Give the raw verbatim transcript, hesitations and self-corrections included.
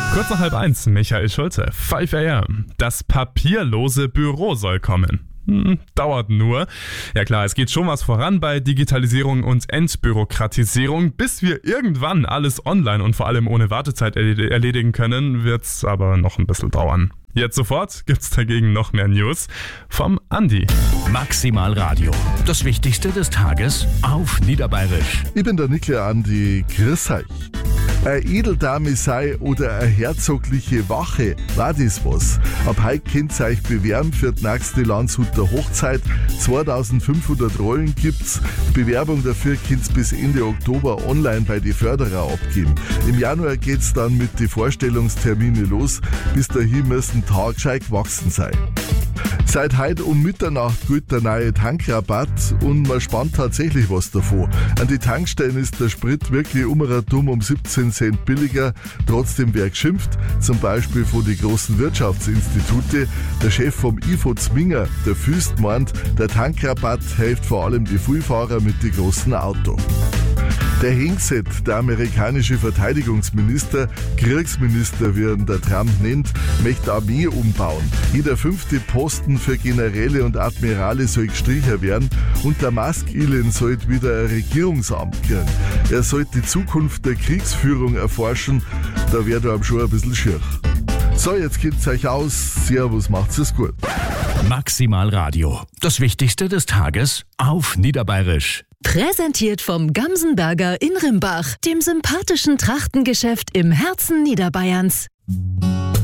Kurz nach halb eins, Michael Schulze, fünf a m. Das papierlose Büro soll kommen. Hm, dauert nur. Ja klar, es geht schon was voran bei Digitalisierung und Entbürokratisierung. Bis wir irgendwann alles online und vor allem ohne Wartezeit erledigen können, wird's aber noch ein bisschen dauern. Jetzt sofort gibt's dagegen noch mehr News vom Andi. Maximal Radio. Das Wichtigste des Tages auf Niederbayerisch. Ich bin der Nikle Andi. Grüß euch. Eine Edeldame sei oder eine herzogliche Wache, war das was? Ab heute könnt ihr euch bewerben für die nächste Landshuter Hochzeit. zweitausendfünfhundert Rollen gibt's. Bewerbung dafür könnt ihr bis Ende Oktober online bei den Förderer abgeben. Im Januar geht's dann mit den Vorstellungsterminen los. Bis dahin müssen Tag gescheit gewachsen sein. Seit heute um Mitternacht gilt der neue Tankrabatt und man spannt tatsächlich was davon. An die Tankstellen ist der Sprit wirklich um um siebzehn Cent billiger. Trotzdem wer geschimpft, zum Beispiel von den großen Wirtschaftsinstitute. Der Chef vom I F O Zminger, der Füst, meint, der Tankrabatt hilft vor allem die Vielfahrer mit den großen Autos. Der Hegseth, der amerikanische Verteidigungsminister, Kriegsminister, wie ihn der Trump nennt, möchte Armee umbauen. Jeder fünfte Posten für Generäle und Admirale soll gestrichen werden und der Musk-Elon sollte wieder ein Regierungsamt kriegen. Er sollte die Zukunft der Kriegsführung erforschen, da wäre ihm schon ein bisschen schier. So, jetzt geht's euch aus. Servus, macht's es gut. Maximal Radio. Das Wichtigste des Tages auf Niederbayerisch. Präsentiert vom Gamsenberger in Rimbach, dem sympathischen Trachtengeschäft im Herzen Niederbayerns.